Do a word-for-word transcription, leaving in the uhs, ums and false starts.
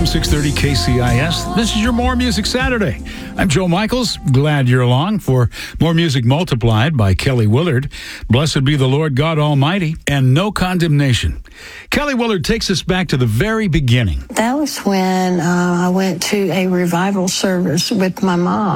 M six thirty K C I S. This is your More Music Saturday. I'm Joe Michaels. Glad you're along for More Music Multiplied by Kelly Willard. Blessed be the Lord God Almighty and No Condemnation. Kelly Willard takes us back to the very beginning. That was when uh, I went to a revival service with my mom.